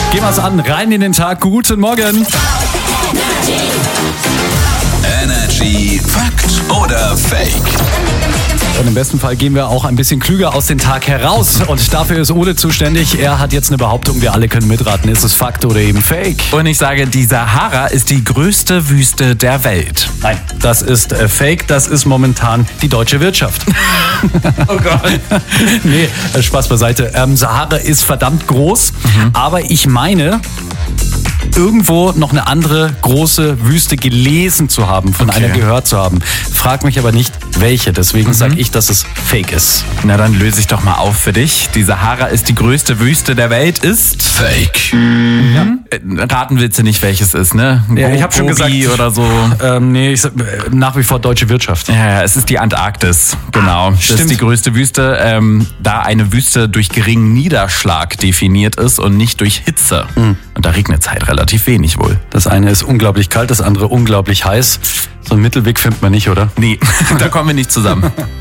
Gehen wir's an, rein in den Tag. Guten Morgen. Energy Fakt oder Fake? Und im besten Fall gehen wir auch ein bisschen klüger aus dem Tag heraus. Und dafür ist Ole zuständig. Er hat jetzt eine Behauptung, wir alle können mitraten. Ist es Fakt oder eben Fake? Und ich sage, die Sahara ist die größte Wüste der Welt. Nein, das ist Fake. Das ist momentan die deutsche Wirtschaft. Oh Gott. Nee, Spaß beiseite. Sahara ist verdammt groß, aber ich meine, irgendwo noch eine andere große Wüste gelesen zu haben, von einer gehört zu haben. Frag mich aber nicht, welche. Deswegen sage ich, dass es Fake ist. Na, dann löse ich doch mal auf für dich. Die Sahara ist die größte Wüste der Welt, ist Fake. Raten willst du nicht, welches ist, ne? Ja, ich habe schon gesagt. Oder so. Nee, ich sag, nach wie vor deutsche Wirtschaft. Ja, es ist die Antarktis, genau. Das stimmt. ist die größte Wüste, da eine Wüste durch geringen Niederschlag definiert ist und nicht durch Hitze. Und da regnet es halt relativ wenig wohl. Das eine ist unglaublich kalt, das andere unglaublich heiß. So einen Mittelweg findet man nicht, oder? Nee, da kommen wir nicht zusammen.